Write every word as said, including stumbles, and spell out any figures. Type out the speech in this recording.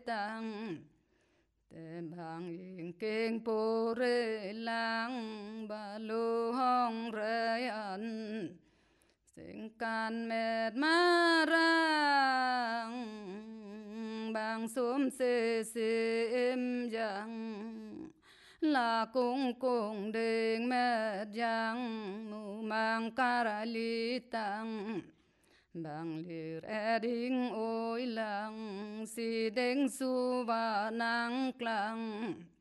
tăng tem hàng yên kinh bồ rê lang ba lu hong rê ăn sinh can mệt ma rang bang sum se se em giang là cung cung đền mệt giang mu mang karali tăng bang lir eding oi lang si deng su ba nang klang